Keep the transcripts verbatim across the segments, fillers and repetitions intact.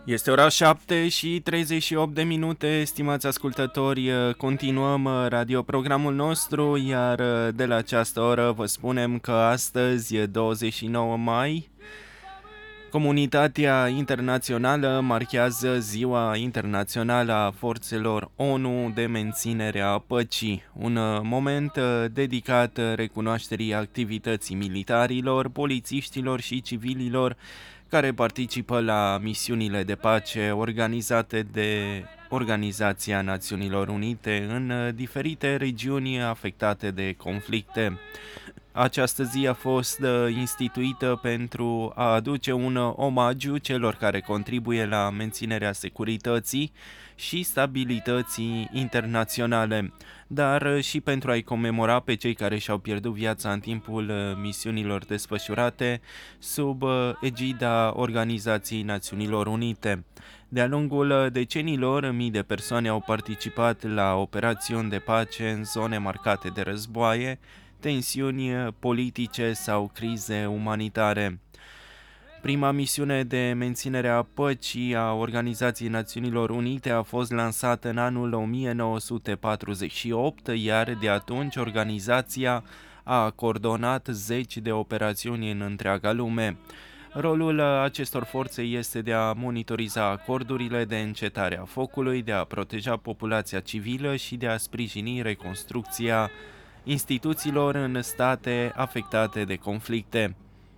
Este ora șapte și treizeci și opt de minute, stimați ascultători, continuăm radioprogramul nostru, iar de la această oră vă spunem că astăzi, douăzeci și nouă mai, comunitatea internațională marchează Ziua Internațională a Forțelor ONU de menținere a păcii, un moment dedicat recunoașterii activității militarilor, polițiștilor și civililor care participă la misiunile de pace organizate de Organizația Națiunilor Unite în diferite regiuni afectate de conflicte. Această zi a fost instituită pentru a aduce un omagiu celor care contribuie la menținerea securității și stabilității internaționale, dar și pentru a-i comemora pe cei care și-au pierdut viața în timpul misiunilor desfășurate sub egida Organizației Națiunilor Unite. De-a lungul decenilor, mii de persoane au participat la operațiuni de pace în zone marcate de războaie, tensiuni politice sau crize umanitare. Prima misiune de menținere a păcii a Organizației Națiunilor Unite a fost lansată în anul o mie nouă sute patruzeci și opt, iar de atunci organizația a coordonat zeci de operațiuni în întreaga lume. Rolul acestor forțe este de a monitoriza acordurile de încetare a focului, de a proteja populația civilă și de a sprijini reconstrucția instituțiilor în state afectate de conflicte.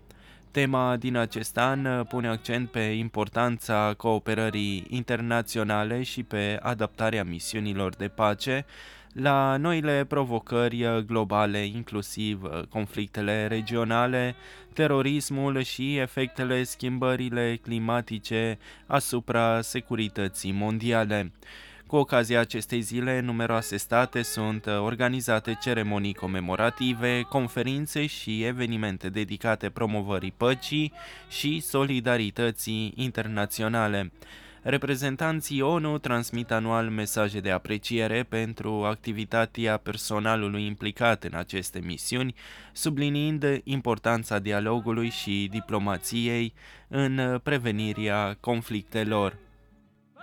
Tema din acest an pune accent pe importanța cooperării internaționale și pe adaptarea misiunilor de pace la noile provocări globale, inclusiv conflictele regionale, terorismul și efectele schimbările climatice asupra securității mondiale. Cu ocazia acestei zile, în numeroase state sunt organizate ceremonii comemorative, conferințe și evenimente dedicate promovării păcii și solidarității internaționale. Reprezentanții ONU transmit anual mesaje de apreciere pentru activitatea personalului implicat în aceste misiuni, subliniind importanța dialogului și diplomației în prevenirea conflictelor.